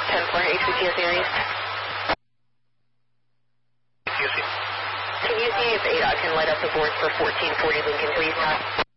10-4 HVTS Aries. Can you see if ADOT can light up the board for 1440 Lincoln, please?